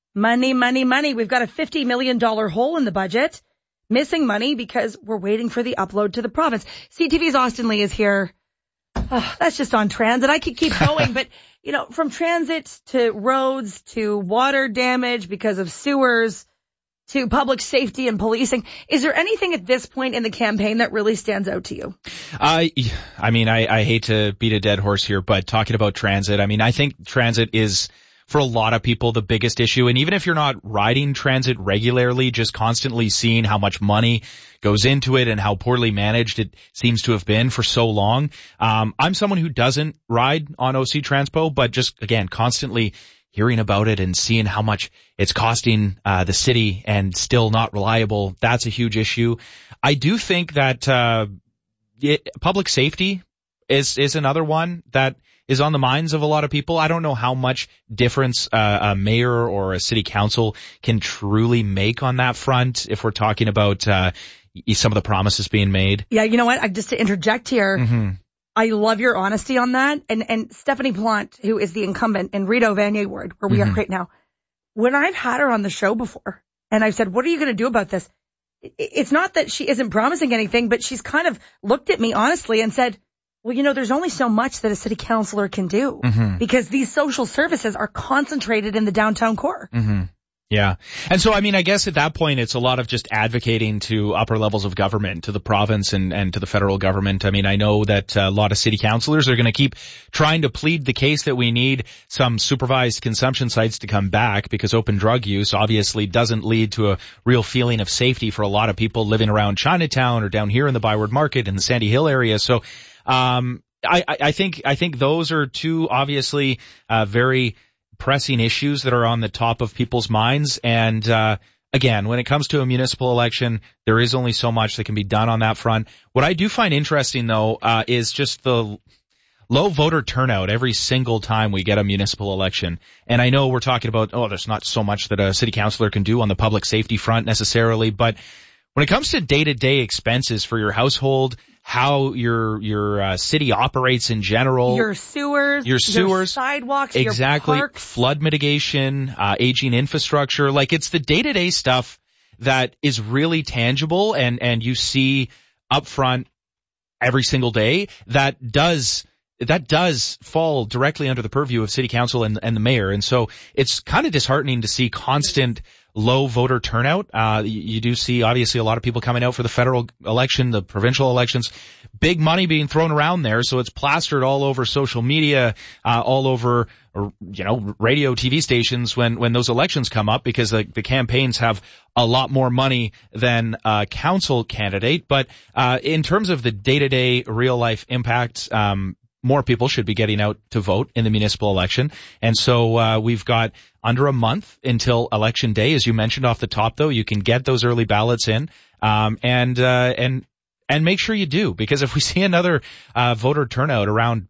Money, money, money. We've got a $50 million hole in the budget. Missing money because we're waiting for the upload to the province. CTV's Austin Lee is here. Oh, that's just on transit. I could keep going, but, from transit to roads to water damage because of sewers to public safety and policing. Is there anything at this point in the campaign that really stands out to you? I hate to beat a dead horse here, but talking about transit, I think transit is, for a lot of people, the biggest issue. And even if you're not riding transit regularly, just constantly seeing how much money goes into it and how poorly managed it seems to have been for so long. I'm someone who doesn't ride on OC Transpo, but just, again, constantly hearing about it and seeing how much it's costing the city and still not reliable, that's a huge issue. I do think that public safety is another one that is on the minds of a lot of people. I don't know how much difference a mayor or a city council can truly make on that front if we're talking about some of the promises being made. Yeah, you know what? Just to interject here, I love your honesty on that. And Stephanie Plant, who is the incumbent in Rideau Vanier ward, where we are right now, when I've had her on the show before and I've said, what are you going to do about this? It's not that she isn't promising anything, but she's kind of looked at me honestly and said, well, there's only so much that a city councilor can do because these social services are concentrated in the downtown core. Yeah. And so, I guess at that point, it's a lot of just advocating to upper levels of government, to the province and to the federal government. I know that a lot of city councilors are going to keep trying to plead the case that we need some supervised consumption sites to come back because open drug use obviously doesn't lead to a real feeling of safety for a lot of people living around Chinatown or down here in the Byward Market in the Sandy Hill area. So, I think those are two obviously very pressing issues that are on the top of people's minds. And again, when it comes to a municipal election, there is only so much that can be done on that front. What I do find interesting, though, is just the low voter turnout every single time we get a municipal election. And I know we're talking about, there's not so much that a city councilor can do on the public safety front necessarily, but when it comes to day-to-day expenses for your household, how your city operates in general, your sewers, your sidewalks, exactly, your parks, flood mitigation, aging infrastructure, it's the day-to-day stuff that is really tangible and you see up front every single day that does fall directly under the purview of city council and the mayor. And so it's kind of disheartening to see constant low voter turnout. You do see obviously a lot of people coming out for the federal election, the provincial elections, big money being thrown around there. So it's plastered all over social media, all over, radio, TV stations when those elections come up because the campaigns have a lot more money than a council candidate. But, in terms of the day-to-day real life impact, more people should be getting out to vote in the municipal election. And so, we've got under a month until election day. As you mentioned off the top, though, you can get those early ballots in, and make sure you do, because if we see another, voter turnout around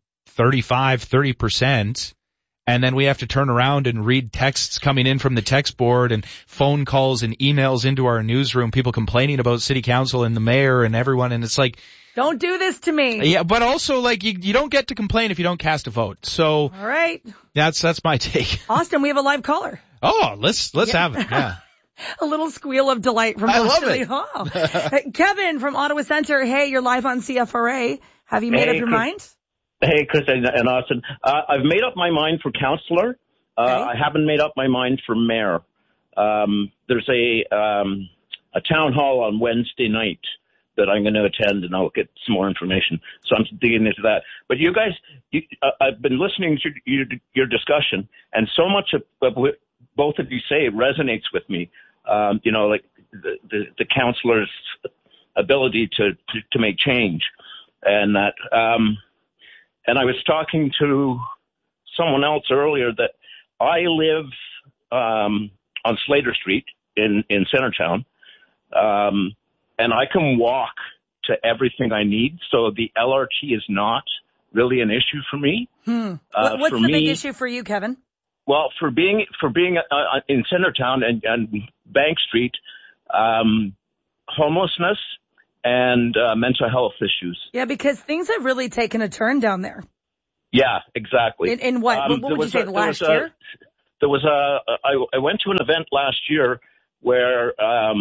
30%, and then we have to turn around and read texts coming in from the text board and phone calls and emails into our newsroom, people complaining about city council and the mayor and everyone. And it's like, don't do this to me. Yeah, but also you don't get to complain if you don't cast a vote. So all right, that's my take. Austin, we have a live caller. Oh, let's have it. Yeah. A little squeal of delight from Ashley Hall. Kevin from Ottawa Centre. Hey, you're live on CFRA. Have you made up your mind? Hey, Chris and Austin. I've made up my mind for councillor. I haven't made up my mind for mayor. There's a town hall on Wednesday night that I'm going to attend, and I'll get some more information. So I'm digging into that. But you guys, I've been listening to your discussion, and so much of what both of you say resonates with me. Like the councillor's ability to make change, and that. And I was talking to someone else earlier that I live on Slater Street in Centertown. And I can walk to everything I need, so the LRT is not really an issue for me. What's the big issue for you, Kevin? Well, for being in Centertown and Bank Street, homelessness and mental health issues. Yeah, because things have really taken a turn down there. Yeah, exactly. In what? What would you say, the last year? there was I went to an event last year where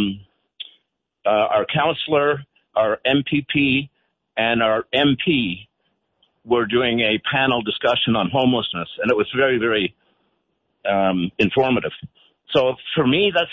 our councillor, our MPP, and our MP were doing a panel discussion on homelessness, and it was very, very informative. So for me, that's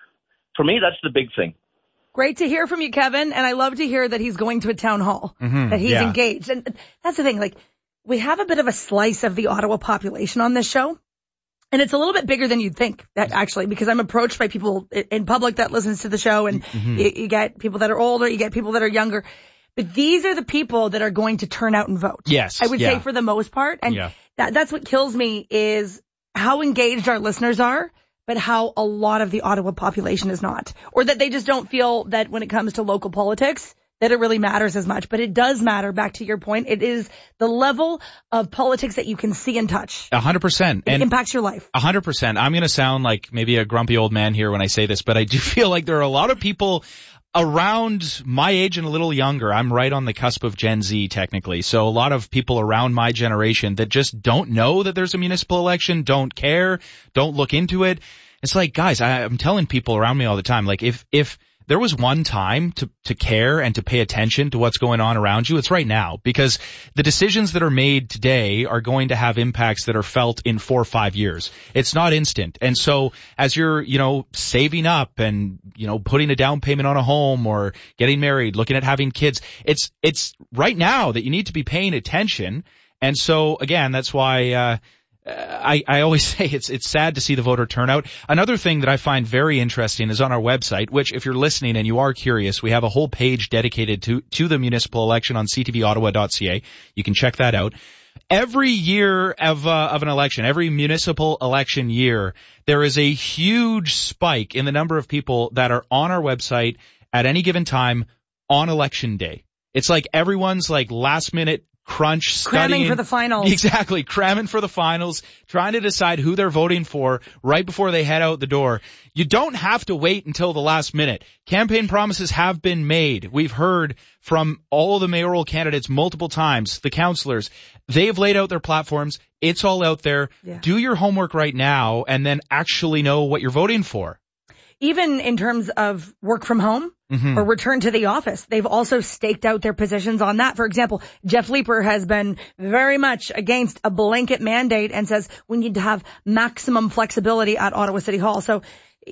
the big thing. Great to hear from you, Kevin, and I love to hear that he's going to a town hall, that he's engaged. And that's the thing, like, we have a bit of a slice of the Ottawa population on this show, and it's a little bit bigger than you'd think, that actually, because I'm approached by people in public that listens to the show, and you get people that are older, you get people that are younger. But these are the people that are going to turn out and vote. Yes. I would say for the most part. And that's what kills me is how engaged our listeners are, but how a lot of the Ottawa population is not. Or that they just don't feel that when it comes to local politics, that it really matters as much. But it does matter, back to your point. It is the level of politics that you can see and touch. 100%. It impacts your life. 100%. I'm going to sound like maybe a grumpy old man here when I say this, but I do feel like there are a lot of people around my age and a little younger. I'm right on the cusp of Gen Z technically. So a lot of people around my generation that just don't know that there's a municipal election, don't care, don't look into it. It's like, guys, I'm telling people around me all the time, like if there was one time to care and to pay attention to what's going on around you, it's right now, because the decisions that are made today are going to have impacts that are felt in 4 or 5 years. It's not instant. And so as you're, saving up and, putting a down payment on a home or getting married, looking at having kids, it's right now that you need to be paying attention. And so again, that's why, I always say it's sad to see the voter turnout. Another thing that I find very interesting is on our website, which if you're listening and you are curious, we have a whole page dedicated to the municipal election on ctvottawa.ca. You can check that out. Every year of an election, every municipal election year, there is a huge spike in the number of people that are on our website at any given time on election day. It's like everyone's like last minute crunch, studying. Cramming for the finals. Exactly. Cramming for the finals, trying to decide who they're voting for right before they head out the door. You don't have to wait until the last minute. Campaign promises have been made. We've heard from all the mayoral candidates multiple times, the councillors. They've laid out their platforms. It's all out there. Yeah. Do your homework right now and then actually know what you're voting for. Even in terms of work from home or return to the office, they've also staked out their positions on that. For example, Jeff Leeper has been very much against a blanket mandate and says we need to have maximum flexibility at Ottawa City Hall. So,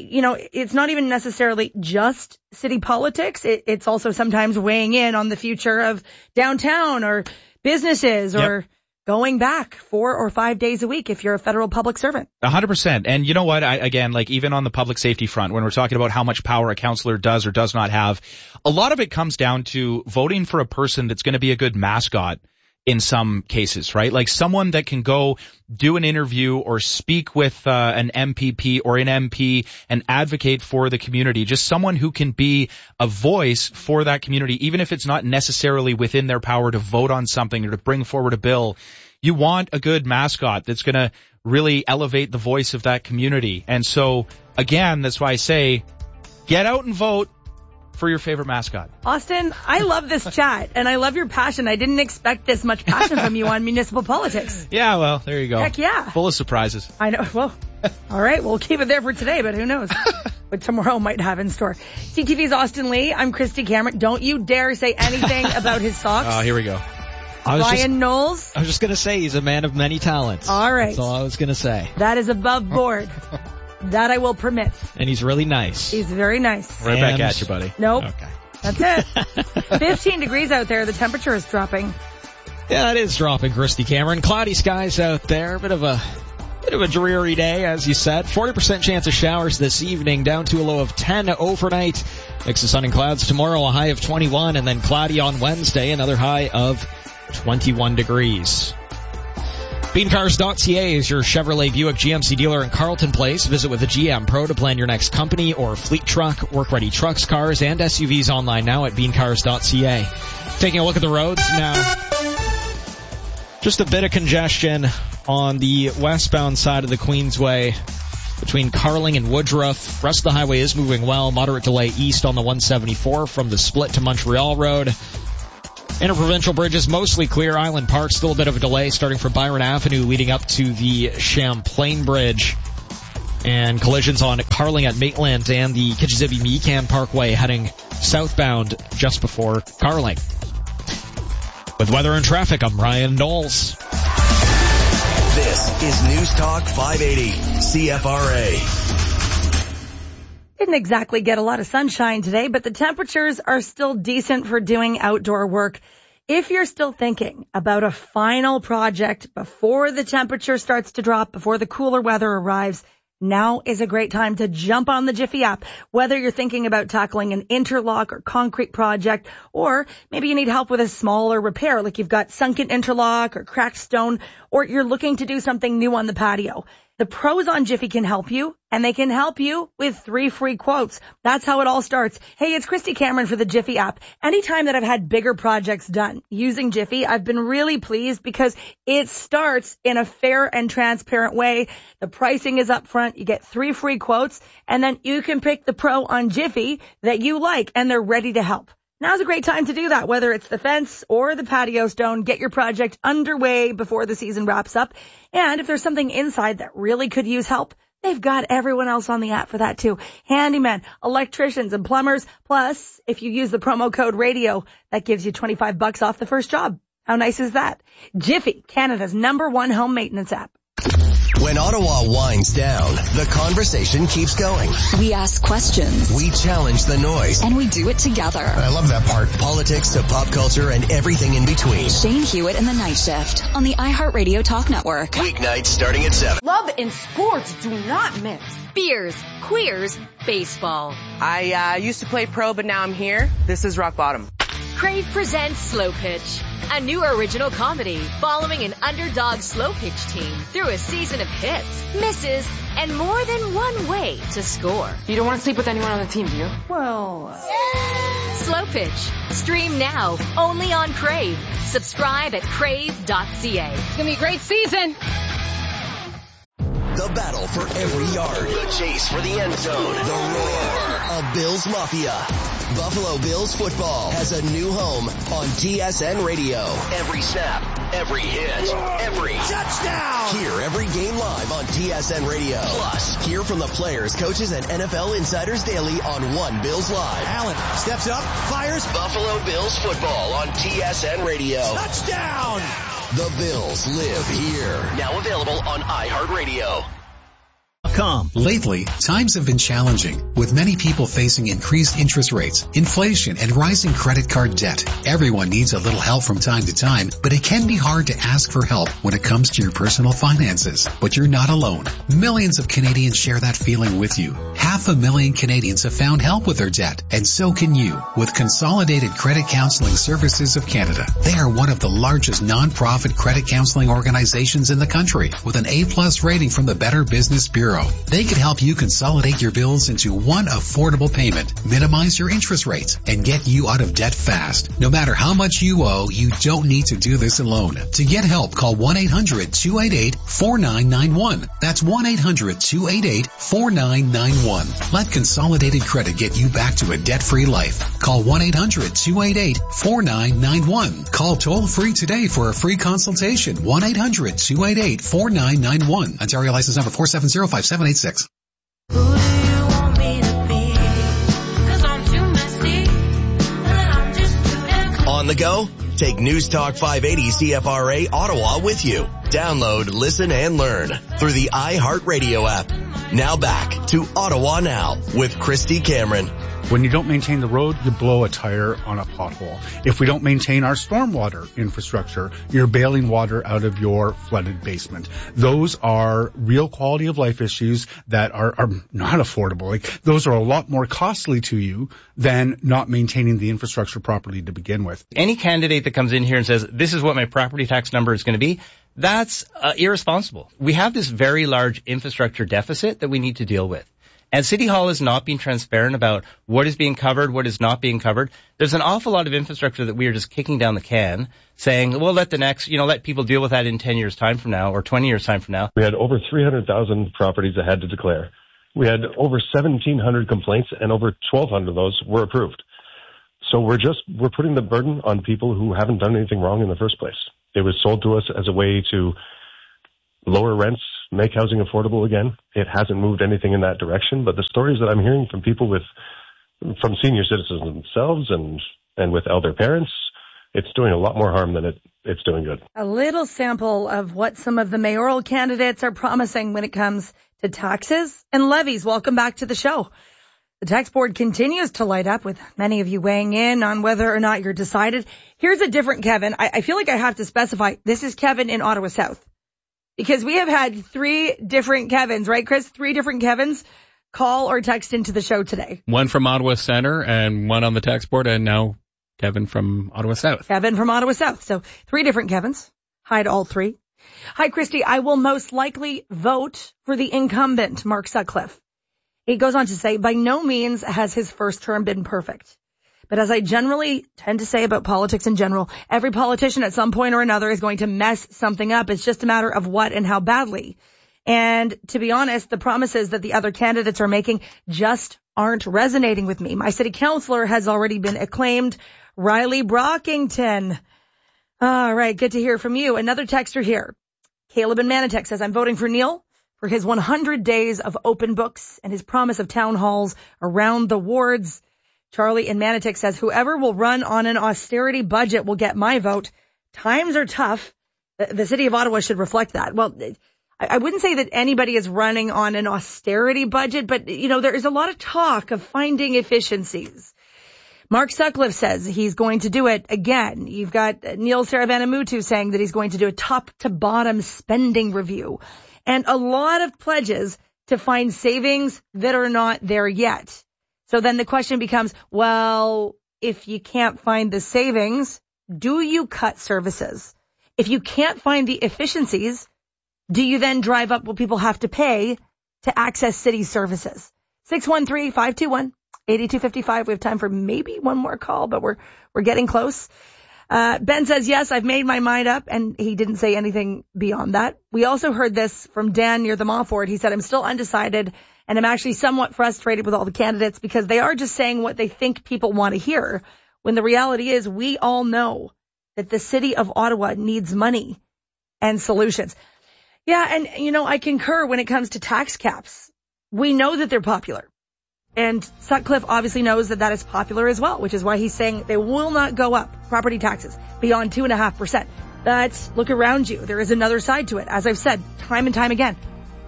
it's not even necessarily just city politics. It's also sometimes weighing in on the future of downtown or businesses or going back 4 or 5 days a week if you're a federal public servant. 100%. And you know what? Even on the public safety front, when we're talking about how much power a councillor does or does not have, a lot of it comes down to voting for a person that's going to be a good mascot in some cases, right? Like someone that can go do an interview or speak with an MPP or an MP and advocate for the community. Just someone who can be a voice for that community, even if it's not necessarily within their power to vote on something or to bring forward a bill. You want a good mascot that's going to really elevate the voice of that community. And so, again, that's why I say, get out and vote for your favorite mascot. Austin, I love this chat, and I love your passion. I didn't expect this much passion from you on municipal politics. Yeah, well, there you go. Heck yeah. Full of surprises. I know. Well, all right, we'll keep it there for today, but who knows what tomorrow might have in store. CTV's Austin Lee. I'm Christy Cameron. Don't you dare say anything about his socks. Oh, here we go. Ryan Knowles. I was just going to say he's a man of many talents. All right. That's all I was going to say. That is above board. That I will permit. And he's really nice. He's very nice. Right back at you, buddy. Nope. Okay. That's it. 15 degrees out there. The temperature is dropping. Yeah, it is dropping, Christy Cameron. Cloudy skies out there. Bit of a dreary day, as you said. 40% chance of showers this evening, down to a low of 10 overnight. Mix of sun and clouds tomorrow, a high of 21, and then cloudy on Wednesday, another high of 21 degrees. BeanCars.ca is your Chevrolet Buick GMC dealer in Carleton Place. Visit with a GM Pro to plan your next company or fleet truck. Work-ready trucks, cars, and SUVs online now at BeanCars.ca. Taking a look at the roads now. Just a bit of congestion on the westbound side of the Queensway between Carling and Woodruff. Rest of the highway is moving well. Moderate delay east on the 174 from the split to Montreal Road. Interprovincial bridges mostly clear. Island Park still a bit of a delay starting from Byron Avenue leading up to the Champlain Bridge. And collisions on Carling at Maitland and the Kichizibi-Meekan Parkway heading southbound just before Carling. With weather and traffic, I'm Ryan Knowles. This is News Talk 580, CFRA. Didn't exactly get a lot of sunshine today, but the temperatures are still decent for doing outdoor work. If you're still thinking about a final project before the temperature starts to drop, before the cooler weather arrives, now is a great time to jump on the Jiffy app. Whether you're thinking about tackling an interlock or concrete project, or maybe you need help with a smaller repair, like you've got sunken interlock or cracked stone, or you're looking to do something new on the patio. The pros on Jiffy can help you, and they can help you with 3 free quotes. That's how it all starts. Hey, it's Christy Cameron for the Jiffy app. Anytime that I've had bigger projects done using Jiffy, I've been really pleased because it starts in a fair and transparent way. The pricing is up front. You get 3 free quotes, and then you can pick the pro on Jiffy that you like, and they're ready to help. Now's a great time to do that, whether it's the fence or the patio stone. Get your project underway before the season wraps up. And if there's something inside that really could use help, they've got everyone else on the app for that too. Handymen, electricians, and plumbers. Plus, if you use the promo code RADIO, that gives you $25 off the first job. How nice is that? Jiffy, Canada's #1 home maintenance app. When Ottawa winds down, the conversation keeps going. We ask questions. We challenge the noise. And we do it together. I love that part. Politics to pop culture and everything in between. Shane Hewitt in the Night Shift on the iHeartRadio Talk Network. Weeknights starting at 7. Love and sports do not mix. Beers, queers, baseball. I used to play pro, but now I'm here. This is rock bottom. Crave presents Slow Pitch, a new original comedy following an underdog slow pitch team through a season of hits, misses, and more than one way to score. You don't want to sleep with anyone on the team, do you? Well, Slow Pitch. Stream now, only on Crave. Subscribe at crave.ca. It's going to be a great season. The battle for every yard. The chase for the end zone. The roar of Bills Mafia. Buffalo Bills football has a new home on TSN Radio. Every snap, every hit, every touchdown. Hear every game live on TSN Radio. Plus, hear from the players, coaches, and NFL insiders daily on One Bills Live. Allen steps up, fires. Buffalo Bills football on TSN Radio. Touchdown! The Bills live here. Now available on iHeartRadio. Lately, times have been challenging, with many people facing increased interest rates, inflation, and rising credit card debt. Everyone needs a little help from time to time, but it can be hard to ask for help when it comes to your personal finances. But you're not alone. Millions of Canadians share that feeling with you. 500,000 Canadians have found help with their debt, and so can you with Consolidated Credit Counseling Services of Canada. They are one of the largest non-profit credit counseling organizations in the country, with an A+ rating from the Better Business Bureau. They can help you consolidate your bills into one affordable payment, minimize your interest rates, and get you out of debt fast. No matter how much you owe, you don't need to do this alone. To get help, call 1-800-288-4991. That's 1-800-288-4991. Let Consolidated Credit get you back to a debt-free life. Call 1-800-288-4991. Call toll-free today for a free consultation. 1-800-288-4991. Ontario license number 4705786. Who do you want me to be? 'Cause I'm too messy, and I'm just too damn. On the go? Take News Talk 580 CFRA Ottawa with you. Download, listen, and learn through the iHeartRadio app. Now back to Ottawa Now with Christy Cameron. When you don't maintain the road, you blow a tire on a pothole. If we don't maintain our stormwater infrastructure, you're bailing water out of your flooded basement. Those are real quality of life issues that are not affordable. Like, those are a lot more costly to you than not maintaining the infrastructure properly to begin with. Any candidate that comes in here and says, this is what my property tax number is going to be, that's irresponsible. We have this very large infrastructure deficit that we need to deal with. And City Hall is not being transparent about what is being covered, what is not being covered. There's an awful lot of infrastructure that we are just kicking down the can, saying, well, let people deal with that in 10 years' time from now or 20 years' time from now. We had over 300,000 properties that had to declare. We had over 1,700 complaints, and over 1,200 of those were approved. So we're putting the burden on people who haven't done anything wrong in the first place. It was sold to us as a way to lower rents, make housing affordable again. It hasn't moved anything in that direction, but the stories that I'm hearing from people from senior citizens themselves and with elder parents, it's doing a lot more harm than it's doing good. A little sample of what some of the mayoral candidates are promising when it comes to taxes and levies. Welcome back to the show. The tax board continues to light up with many of you weighing in on whether or not you're decided. Here's a different Kevin. I feel like I have to specify this is Kevin in Ottawa South, because we have had 3 different Kevins, right, Chris? 3 different Kevins call or text into the show today. One from Ottawa Center and one on the tax board, and now Kevin from Ottawa South. Kevin from Ottawa South. So 3 different Kevins. Hi to all 3. Hi, Christy. I will most likely vote for the incumbent, Mark Sutcliffe. He goes on to say, by no means has his first term been perfect. But as I generally tend to say about politics in general, every politician at some point or another is going to mess something up. It's just a matter of what and how badly. And to be honest, the promises that the other candidates are making just aren't resonating with me. My city councillor has already been acclaimed, Riley Brockington. All right, good to hear from you. Another texter here. Caleb in Manotick says, I'm voting for Neil for his 100 days of open books and his promise of town halls around the wards. Charlie in Manotick says, whoever will run on an austerity budget will get my vote. Times are tough. The city of Ottawa should reflect that. Well, I wouldn't say that anybody is running on an austerity budget, but, there is a lot of talk of finding efficiencies. Mark Sutcliffe says he's going to do it again. You've got Neil Saravanamuthu saying that he's going to do a top-to-bottom spending review. And a lot of pledges to find savings that are not there yet. So then the question becomes, well, if you can't find the savings, do you cut services? If you can't find the efficiencies, do you then drive up what people have to pay to access city services? 613-521-8255. We have time for maybe one more call, but we're getting close. Ben says, yes, I've made my mind up, and he didn't say anything beyond that. We also heard this from Dan near the Mofford. He said, I'm still undecided, and I'm actually somewhat frustrated with all the candidates because they are just saying what they think people want to hear, when the reality is we all know that the city of Ottawa needs money and solutions. Yeah, and, I concur when it comes to tax caps. We know that they're popular. And Sutcliffe obviously knows that is popular as well, which is why he's saying they will not go up property taxes beyond 2.5%. But look around you. There is another side to it. As I've said time and time again,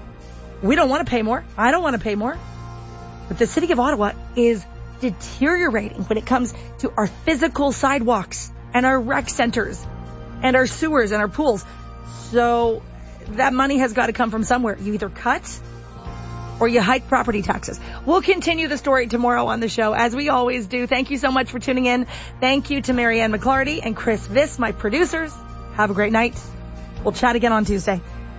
we don't want to pay more. I don't want to pay more. But the city of Ottawa is deteriorating when it comes to our physical sidewalks and our rec centers and our sewers and our pools. So that money has got to come from somewhere. You either cut or you hike property taxes. We'll continue the story tomorrow on the show, as we always do. Thank you so much for tuning in. Thank you to Marianne McClarty and Chris Viss, my producers. Have a great night. We'll chat again on Tuesday.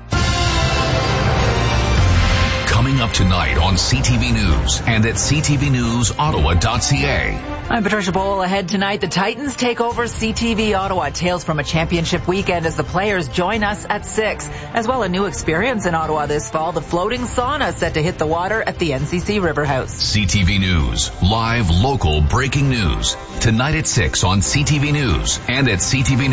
Coming up tonight on CTV News and at ctvnewsottawa.ca. I'm Patricia Bowl. Ahead tonight, the Titans take over CTV Ottawa. Tales from a championship weekend as the players join us at 6. As well, a new experience in Ottawa this fall, the floating sauna set to hit the water at the NCC River House. CTV News, live local breaking news. Tonight at 6 on CTV News and at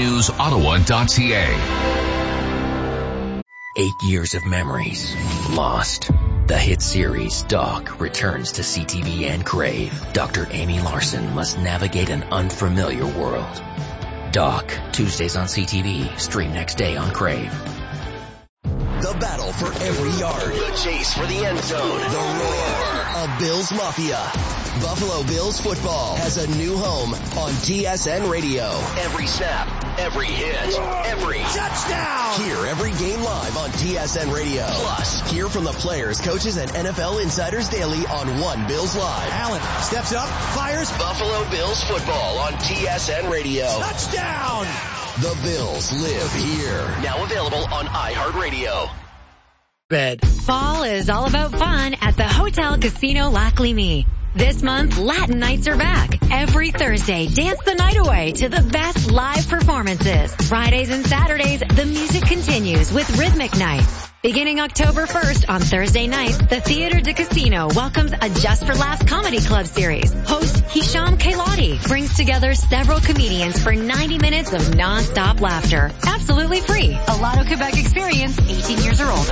ctvnewsottawa.ca. 8 years of memories lost. The hit series Doc returns to CTV and Crave. Dr. Amy Larson must navigate an unfamiliar world. Doc, Tuesdays on CTV, stream next day on Crave. The battle for every yard. The chase for the end zone. The roar of Bills Mafia. Buffalo Bills football has a new home on TSN Radio. Every snap, every hit, every touchdown. Hear every game live on TSN Radio. Plus, hear from the players, coaches, and NFL insiders daily on One Bills Live. Allen steps up, fires. Buffalo Bills football on TSN Radio. Touchdown! The Bills live here. Now available on iHeartRadio. Fall is all about fun at the Hotel Casino Lac Lévis. This month, Latin nights are back. Every Thursday, dance the night away to the best live performances. Fridays and Saturdays, the music continues with Rhythmic Nights. Beginning October 1st on Thursday nights, the Theatre de Casino welcomes a Just for Laughs comedy club series. Host Hisham Kailati brings together several comedians for 90 minutes of non-stop laughter. Absolutely free. A Lotto Quebec experience, 18 years or older.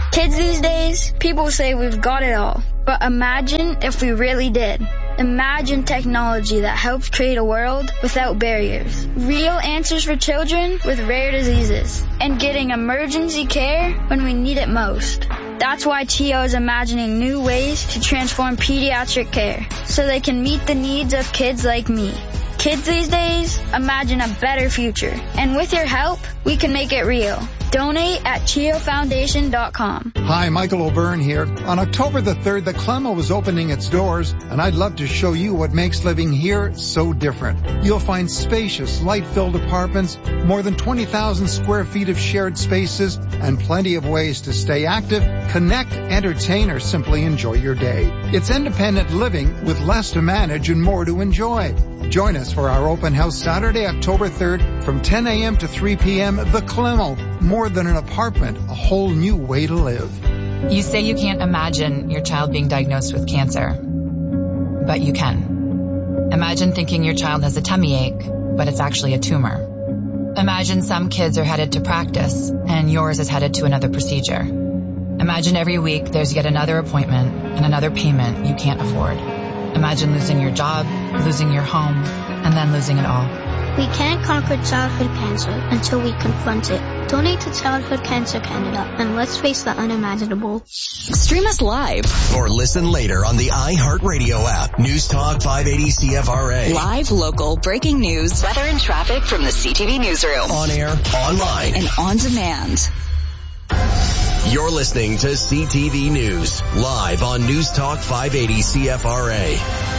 Kids these days, people say we've got it all. But imagine if we really did. Imagine technology that helps create a world without barriers. Real answers for children with rare diseases. And getting emergency care when we need it most. That's why CHEO is imagining new ways to transform pediatric care so they can meet the needs of kids like me. Kids these days, imagine a better future. And with your help, we can make it real. Donate at CHEOFoundation.com. Hi, Michael O'Byrne here. On October the 3rd, the Clemo is opening its doors, and I'd love to show you what makes living here so different. You'll find spacious, light-filled apartments, more than 20,000 square feet of shared spaces, and plenty of ways to stay active, connect, entertain, or simply enjoy your day. It's independent living with less to manage and more to enjoy. Join us for our open house Saturday, October 3rd from 10 a.m. to 3 p.m. The Clemo. More than an apartment, a whole new way to live. You say you can't imagine your child being diagnosed with cancer, but you can. Imagine thinking your child has a tummy ache, but it's actually a tumor. Imagine some kids are headed to practice and yours is headed to another procedure. Imagine every week there's yet another appointment and another payment you can't afford. Imagine losing your job, losing your home, and then losing it all. We can't conquer childhood cancer until we confront it. Donate to Childhood Cancer Canada and let's face the unimaginable. Stream us live. Or listen later on the iHeartRadio app. News Talk 580 CFRA. Live, local, breaking news, weather and traffic from the CTV newsroom. On air, online, and on demand. You're listening to CTV News, live on News Talk 580 CFRA.